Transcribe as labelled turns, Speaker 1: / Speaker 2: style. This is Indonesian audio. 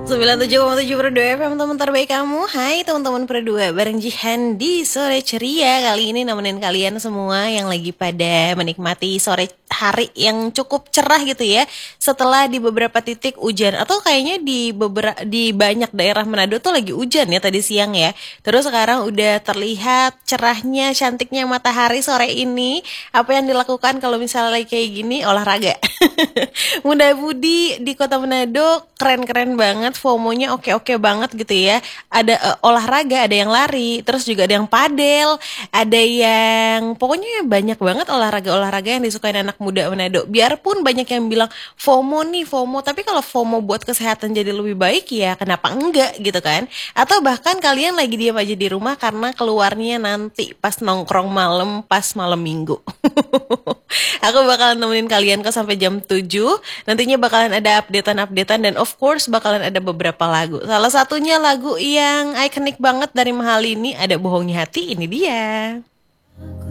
Speaker 1: 97,7 Perdua FM, teman terbaik kamu. Hai teman-teman Perdua, bareng Jihan di sore ceria. Kali ini nemenin kalian semua yang lagi pada menikmati sore hari yang cukup cerah gitu ya. Setelah di beberapa titik hujan, atau kayaknya di banyak daerah Manado tuh lagi hujan ya tadi siang ya. Terus sekarang udah terlihat cerahnya, cantiknya matahari sore ini. Apa yang dilakukan kalau misalnya lagi kayak gini? Olahraga. Muda Budi di Kota Manado keren-keren banget, FOMO-nya oke-oke banget gitu ya. Ada olahraga, ada yang lari, terus juga ada yang padel, ada yang pokoknya banyak banget olahraga-olahraga yang disukain anak muda Manado. Biarpun banyak yang bilang FOMO nih, FOMO, tapi kalau FOMO buat kesehatan jadi lebih baik ya kenapa enggak gitu kan? Atau bahkan kalian lagi diam aja di rumah karena keluarnya nanti pas nongkrong malam, pas malam minggu. Aku bakalan nemenin kalian kok sampai jam 7. Nantinya bakalan ada updatean-updatean dan of course bakalan ada beberapa lagu. Salah satunya lagu yang ikonik banget dari Mahal ini, ada Bohongnya Hati, ini dia.